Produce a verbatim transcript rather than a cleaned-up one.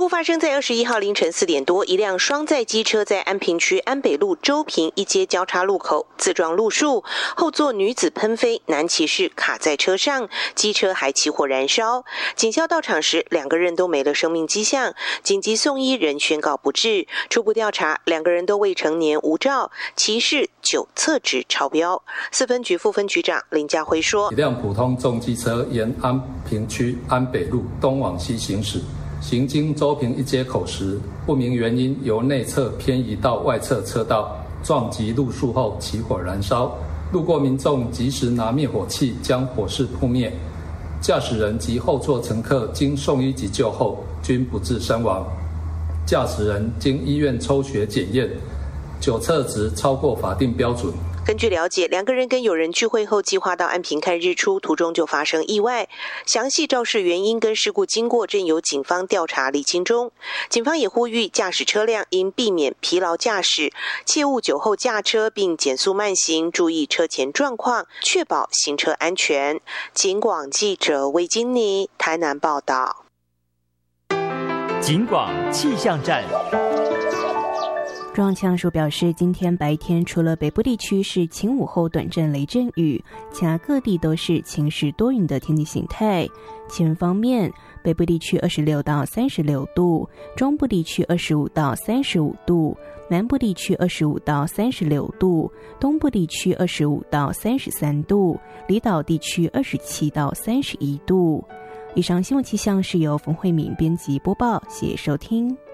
故发生在二十一号凌晨四点多，一辆双载机车在安平区安北路周平一街交叉路口自撞路树，后座女子喷飞，男骑士卡在车上，机车还起火燃烧。警校到场时，两个人都没了生命迹象，紧急送医，仍宣告不治。初步调查，两个人都未成年，无照，骑士酒测值超标。四分局副分局长林家辉说： 一辆普通重机车沿安平区安北路东往西行驶，行经周平一街口时，不明原因由内侧偏移到外侧车道，撞击路树后起火燃烧。路过民众及时拿灭火器将火势扑灭，驾驶人及后座乘客经送医急救后均不治身亡。驾驶人经医院抽血检验，酒测值超过法定标准。 根据了解，两个人跟友人聚会后计划到安平看日出，途中就发生意外。详细肇事原因跟事故经过正由警方调查厘清中。警方也呼吁驾驶车辆应避免疲劳驾驶，切勿酒后驾车，并减速慢行，注意车前状况，确保行车安全。警广记者魏金妮台南报道。 警广气象站。 中央气象署表示，今天白天除了北部地区是晴午后短暂雷阵雨，其他各地都是晴时多云的天气形态。气温方面，北部地区二十六到三十六度，中部地区二十五到三十五度，南部地区二十五到三十六度，东部地区二十五到三十三度，离岛地区二十七到三十一度。以上新闻气象是由冯慧敏编辑播报，谢谢收听。